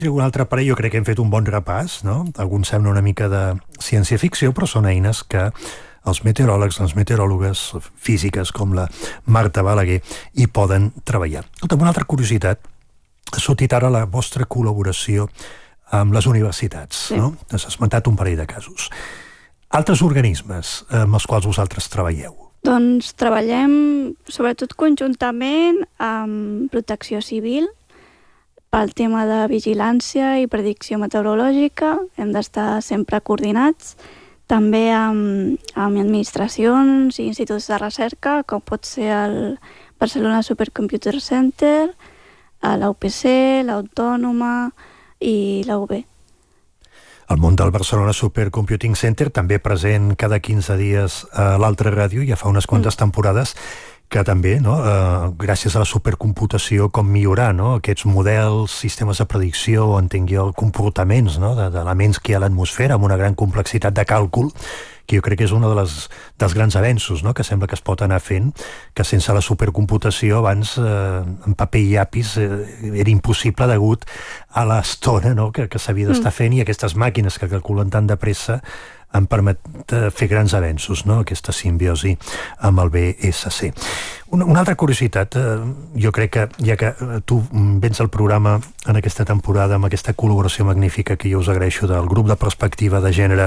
I un altre parell, jo crec que hem fet un bon repàs, no? Alguns sembla una mica de ciència-ficció, però són eines que els meteoròlegs, les meteoròlogues físiques com la Marta Balaguer hi poden treballar. Escolta'm, una altra curiositat, ha sortit ara la vostra col·laboració amb les universitats, sí. No? Has esmentat un parell de casos. Altres organismes amb els quals vosaltres treballeu? Doncs treballem sobretot conjuntament amb Protecció Civil, pel tema de vigilància i predicció meteorològica, hem d'estar sempre coordinats, també amb administracions i instituts de recerca, com pot ser el Barcelona Supercomputer Center, la UPC, l'Autònoma i la UB. El món del Barcelona Supercomputing Center, també present cada 15 dies a l'Altra Ràdio, ja fa unes quantes temporades, que també, no, gràcies a la supercomputació, com millorar, no, aquests models, sistemes de predicció, entenc jo, comportaments, no, d'elements que hi ha a l'atmosfera, amb una gran complexitat de càlcul, que jo crec que és un dels grans avenços, no, que sembla que es pot anar fent, que sense la supercomputació abans en paper i llapis era impossible degut a l'estona, no, que s'havia d'estar fent, i aquestes màquines que calculen tan de pressa em permet fer grans avenços, no? Aquesta simbiosi amb el BSC. Una altra curiositat, jo crec que, ja que tu vens al programa en aquesta temporada amb aquesta col·laboració magnífica que jo us agraeixo del grup de perspectiva de gènere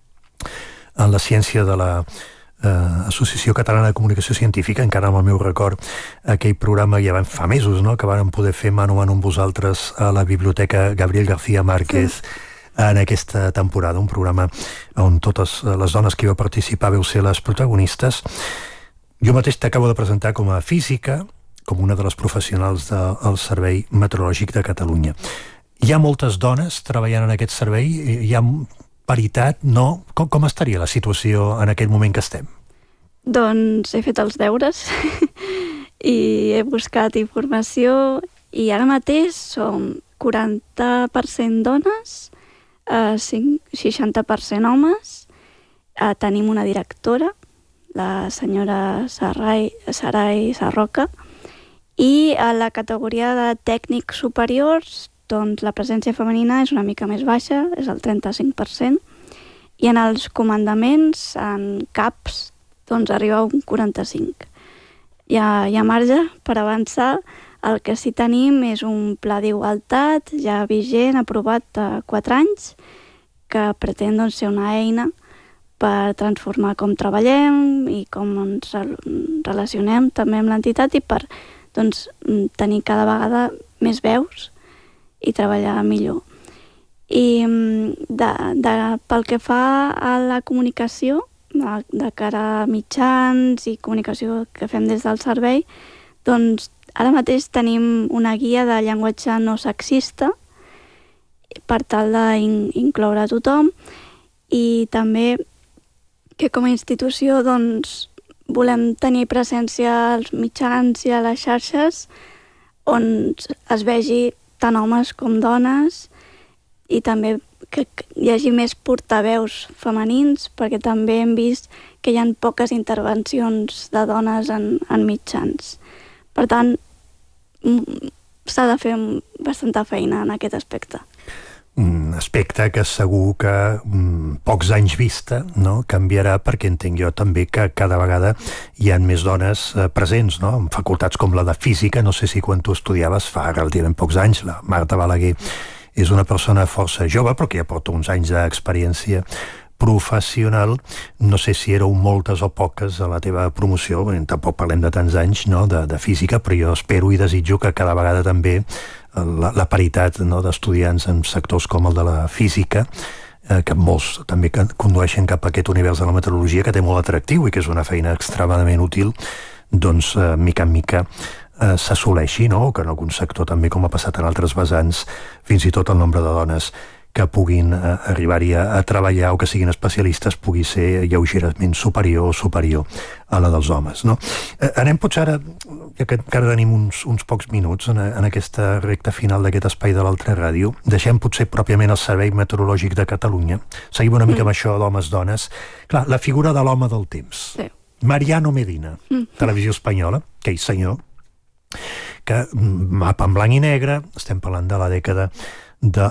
en la ciència de la Associació Catalana de Comunicació Científica, encara amb el meu record, aquell programa ja fa mesos, no?, que vàrem poder fer mano a mano amb vosaltres a la Biblioteca Gabriel García Márquez, en aquesta temporada, un programa on totes les dones que hi va participar vau ser les protagonistes. Jo mateix t'acabo de presentar com a física, com una de les professionals del Servei Meteorològic de Catalunya. Hi ha moltes dones treballant en aquest servei? Hi ha paritat? No? Com estaria la situació en aquest moment que estem? Doncs he fet els deures i he buscat informació i ara mateix som 40% dones, 60% homes, tenim una directora, la senyora Sarai Sarroca, i a la categoria de tècnics superiors, doncs la presència femenina és una mica més baixa, és el 35%, i en els comandaments, en caps, doncs arriba a un 45%. Hi ha marge per avançar. El que sí tenim és un pla d'igualtat ja vigent, aprovat de 4 anys, que pretén ser una eina per transformar com treballem i com ens relacionem també amb l'entitat i per tenir cada vegada més veus i treballar millor. I pel que fa a la comunicació, de cara a mitjans i comunicació que fem des del servei, doncs ara mateix tenim una guia de llenguatge no sexista per tal d'incloure a tothom i també que com a institució volem tenir presència als mitjans i a les xarxes on es vegi tant homes com dones i també que hi hagi més portaveus femenins perquè també hem vist que hi ha poques intervencions de dones en mitjans. Per tant, s'ha de fer bastanta feina en aquest aspecte. Un aspecte que segur que pocs anys vista, no, canviarà, perquè entenc jo també que cada vegada hi ha més dones presents, no, en facultats com la de física. No sé si quan tu estudiaves fa relativament pocs anys, la Marta Balaguer és una persona força jove però que ja porta uns anys d'experiència professional. No sé si éreu moltes o poques a la teva promoció, tampoc parlem de tants anys, no, de física, però jo espero i desitjo que cada vegada també la paritat, no, d'estudiants en sectors com el de la física, que molts també condueixen cap a aquest univers de la meteorologia que té molt atractiu i que és una feina extremadament útil, doncs mica en mica s'assoleixi, no? Que en algun sector també, com ha passat en altres vessants, fins i tot el nombre de dones que puguin arribar-hi a treballar o que siguin especialistes pugui ser lleugerament superior a la dels homes, no? Anem potser ara, ja que encara tenim uns pocs minuts en aquesta recta final d'aquest espai de l'Altra Ràdio, deixem potser pròpiament el Servei Meteorològic de Catalunya. Seguim una mica amb això d'homes-dones. Clar, la figura de l'home del temps. Sí. Mariano Medina, Televisió Espanyola, aquell senyor que mapa en blanc i negre, estem parlant de la dècada de